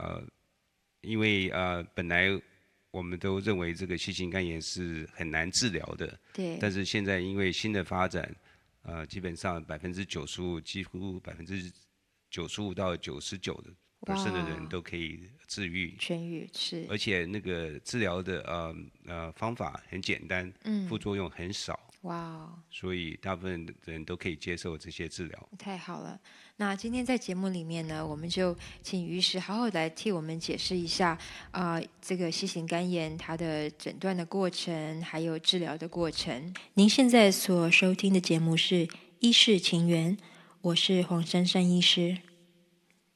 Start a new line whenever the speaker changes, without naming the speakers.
因为本来我们都认为这个细型肝炎是很难治疗的，
对，
但是现在因为新的发展，基本上95%，几乎95%到99%的人
哇，
都可以治愈，
痊愈是，
而且那个治疗的方法很简单，副作用很少，
哇哦。
所以大部分的人都可以接受这些治疗。
太好了，那今天在节目里面呢，我们就请于医师好好来替我们解释一下这个新型肝炎它的诊断的过程，还有治疗的过程。您现在所收听的节目是《医事情缘》，我是黄珊珊医师。